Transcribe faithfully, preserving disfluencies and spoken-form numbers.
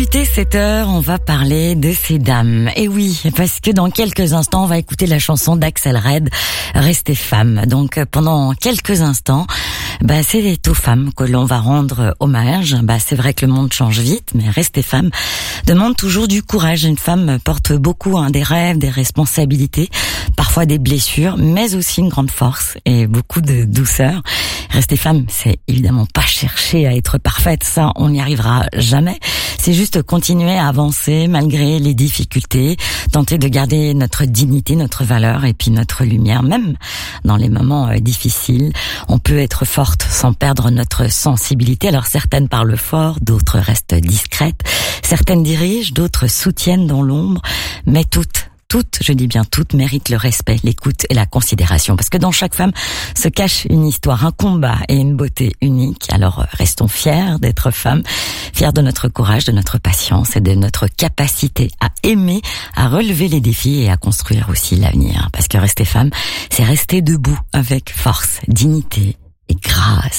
débuter cette heure, on va parler de ces dames. Et oui, parce que dans quelques instants, on va écouter la chanson d'Axel Red, Restez femme. Donc pendant quelques instants, bah c'est aux femmes que l'on va rendre hommage. Bah c'est vrai que le monde change vite, mais Restez femme demande toujours du courage. Une femme porte beaucoup hein, des rêves, des responsabilités, parfois des blessures, mais aussi une grande force et beaucoup de douceur. Rester femme, c'est évidemment pas chercher à être parfaite, ça on n'y arrivera jamais. C'est juste continuer à avancer malgré les difficultés, tenter de garder notre dignité, notre valeur et puis notre lumière, même dans les moments euh, difficiles. On peut être forte sans perdre notre sensibilité. Alors certaines parlent fort, d'autres restent discrètes, certaines dirigent, d'autres soutiennent dans l'ombre, mais toutes Toutes, je dis bien toutes, méritent le respect, l'écoute et la considération. Parce que dans chaque femme se cache une histoire, un combat et une beauté unique. Alors restons fiers d'être femmes, fiers de notre courage, de notre patience et de notre capacité à aimer, à relever les défis et à construire aussi l'avenir. Parce que rester femme, c'est rester debout avec force, dignité et grâce.